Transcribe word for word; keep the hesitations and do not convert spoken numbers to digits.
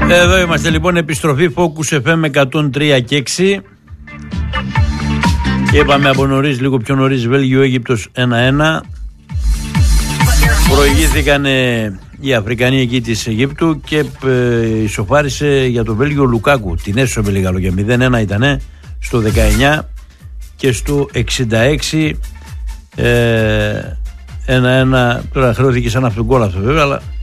Εδώ είμαστε λοιπόν, επιστροφή Focus εφ εμ εκατόν τρία και έξι. Και είπαμε από νωρίς, λίγο πιο νωρίς, Βέλγιο-Αίγυπτος ένα ένα. Προηγήθηκαν οι Αφρικανοί εκεί της Αιγύπτου και ε, ισοφάρισε για το Βέλγιο Λουκάκου. Την έσωσε με λίγα λόγια. μηδέν ένα ήτανε στο δεκαεννιά και στο εξήντα έξι ε, ένα ένα. Τώρα χρεώθηκε σαν αυτόν γκολ αυτό βέβαια, αλλά